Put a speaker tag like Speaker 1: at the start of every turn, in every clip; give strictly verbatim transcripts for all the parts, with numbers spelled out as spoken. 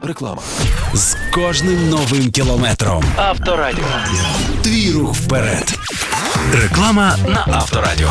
Speaker 1: Реклама.
Speaker 2: З кожним новим кілометром.
Speaker 3: Авторадіо.
Speaker 2: Твій рух вперед. Реклама на Авторадіо.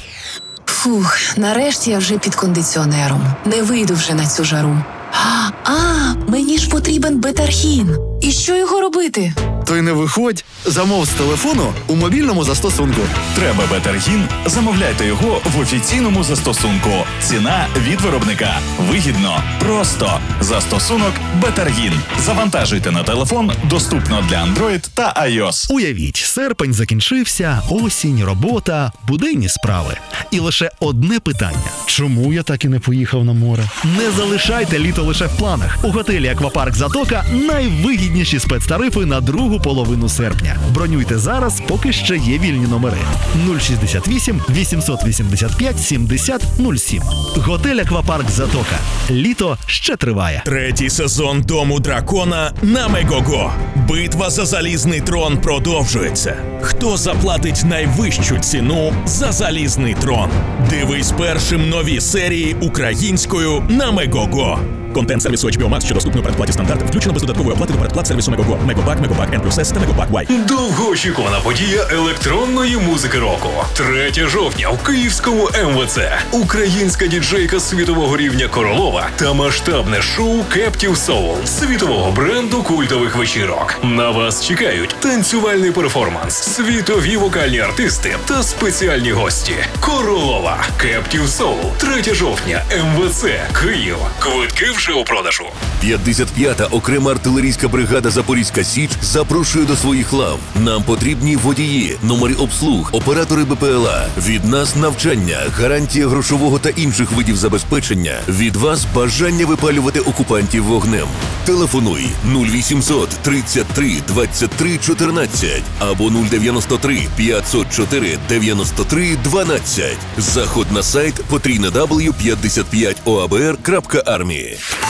Speaker 4: Фух, нарешті я вже під кондиціонером. Не вийду вже на цю жару. А, а мені ж потрібен бетархін. І що його робити?
Speaker 5: То й не виходь. Замов з телефону у мобільному застосунку.
Speaker 6: Треба Бетаргін? Замовляйте його в офіційному застосунку. Ціна від виробника. Вигідно. Просто. Застосунок Бетаргін. Завантажуйте на телефон. Доступно для Android та iOS.
Speaker 7: Уявіть, серпень закінчився, осінь, робота, буденні справи. І лише одне питання. Чому я так і не поїхав на море? Не залишайте літо лише в планах. У готелі «Аквапарк Затока» найвигідніші спецтарифи на другу половину серпня. Бронюйте зараз, поки ще є вільні номери. нуль шістдесят вісім вісімсот вісімдесят п'ять сімдесят нуль сім. Готель «Аквапарк Затока». Літо ще триває.
Speaker 8: Третій сезон «Дому дракона» на Мегого. Битва за залізний трон продовжується. Хто заплатить найвищу ціну за залізний трон? Дивись першим нові серії українською на Мегого. Контент сервісу ейч бі о Max, що доступний у передплаті стандарт, включено без додаткової оплати до передплат сервісу Мегого. Мегобак, Мегобак N плюс S та Мегобак Y.
Speaker 1: Довгоочікувана подія електронної музики року. третього жовтня у Київському ем ве це. Українська діджейка світового рівня Королова та масштабне шоу Captive Soul світового бренду культових вечірок. На вас чекають танцювальний перформанс, світові вокальні артисти та спеціальні гості. Королова. Captive Soul. третього жовтня. ем ве це. Київ. Квитки вже у продажу.
Speaker 9: п'ятдесят п'ята окрема артилерійська бригада «Запорізька Січ» запрошує до своїх лав. Нам потрібні водії, номери обслуг, оператори бе пе ел а. Від нас навчання, гарантія грошового та інших видів забезпечення. Від вас бажання випалювати окупантів вогнем. Телефонуй нуль вісімсот тридцять три двадцять три чотирнадцять або нуль дев'яносто три п'ятсот чотири дев'яносто три дванадцять. Заход на сайт потрійне дабл ю п'ятдесят п'ять о а бе ер крапка армії.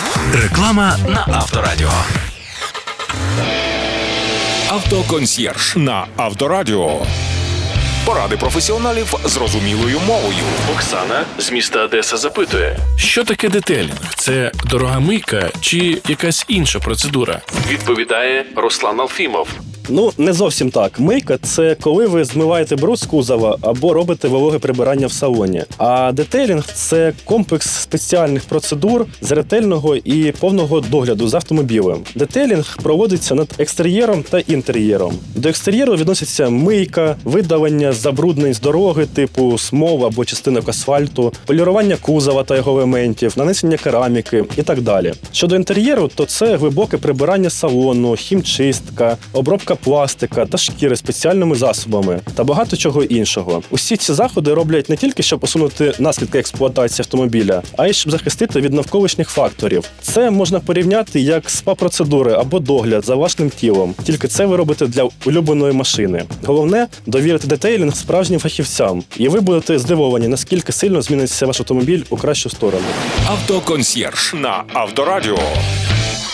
Speaker 2: Реклама на Авторадіо.
Speaker 6: Автоконсьєрж на Авторадіо. Поради професіоналів зрозумілою мовою.
Speaker 3: Оксана з міста Одеса запитує.
Speaker 10: Що таке детейлінг? Це дорога мийка чи якась інша процедура?
Speaker 3: Відповідає Руслан Алфімов.
Speaker 11: Ну, не зовсім так. Мийка – це коли ви змиваєте бруд з кузова або робите вологе прибирання в салоні. А детейлінг – це комплекс спеціальних процедур з ретельного і повного догляду за автомобілем. Детейлінг проводиться над екстер'єром та інтер'єром. До екстер'єру відносяться мийка, видалення забруднень з дороги типу смов або частинок асфальту, полірування кузова та його елементів, нанесення кераміки і так далі. Щодо інтер'єру, то це глибоке прибирання салону, хімчистка, обробка пластика та шкіри спеціальними засобами та багато чого іншого. Усі ці заходи роблять не тільки, щоб усунути наслідки експлуатації автомобіля, а й щоб захистити від навколишніх факторів. Це можна порівняти як спа-процедури або догляд за власним тілом. Тільки це ви робите для улюбленої машини. Головне – довірити детейлінг справжнім фахівцям. І ви будете здивовані, наскільки сильно зміниться ваш автомобіль у кращу сторону.
Speaker 6: Автоконсьєрж на Авторадіо.